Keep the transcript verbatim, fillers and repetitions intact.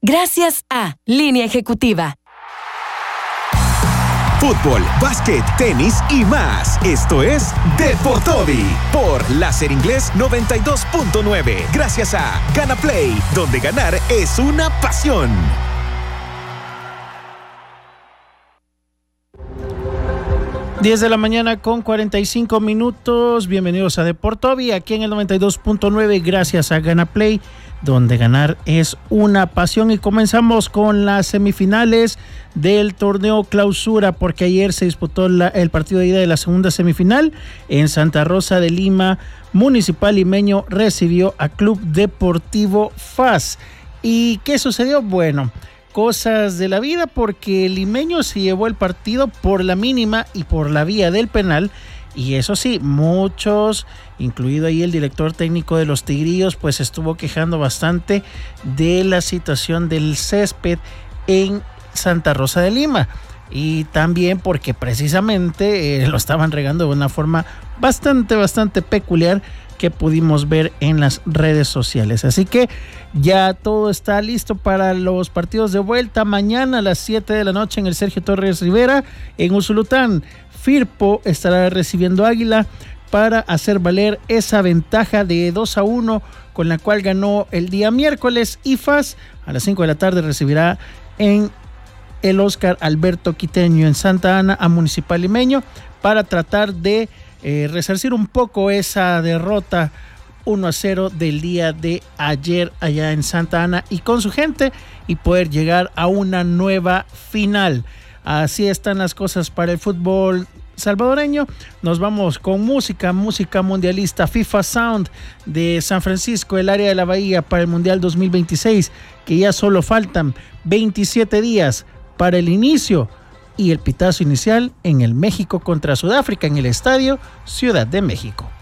Gracias a Línea Ejecutiva. Fútbol, básquet, tenis y más. Esto es Deportovi por Láser Inglés noventa y dos punto nueve. Gracias a Gana Play, donde ganar es una pasión. diez de la mañana con cuarenta y cinco minutos. Bienvenidos a Deportovi, aquí en el noventa y dos punto nueve, gracias a Gana Play, donde ganar es una pasión. Y comenzamos con las semifinales del torneo Clausura, porque ayer se disputó la, el partido de ida de la segunda semifinal en Santa Rosa de Lima. Municipal Limeño recibió a Club Deportivo F A S. ¿Y qué sucedió? Bueno, cosas de la vida, porque el Limeño se llevó el partido por la mínima y por la vía del penal. Y eso sí, muchos, incluido ahí el director técnico de los Tigrillos, pues estuvo quejando bastante de la situación del césped en Santa Rosa de Lima. Y también porque precisamente eh, lo estaban regando de una forma bastante, bastante peculiar, que pudimos ver en las redes sociales. Así que ya todo está listo para los partidos de vuelta. Mañana a las siete de la noche en el Sergio Torres Rivera, en Usulután, Firpo estará recibiendo Águila para hacer valer esa ventaja de dos a uno con la cual ganó el día miércoles. I F A S a las cinco de la tarde recibirá en el Oscar Alberto Quiteño en Santa Ana a Municipal Limeño para tratar de Eh, resarcir un poco esa derrota uno a cero del día de ayer allá en Santa Ana y con su gente, y poder llegar a una nueva final. Así están las cosas para el fútbol salvadoreño. Nos vamos con música, música mundialista. FIFA Sound de San Francisco, el área de la Bahía, para el Mundial dos mil veintiséis, que ya solo faltan veintisiete días para el inicio y el pitazo inicial en el México contra Sudáfrica en el Estadio Ciudad de México.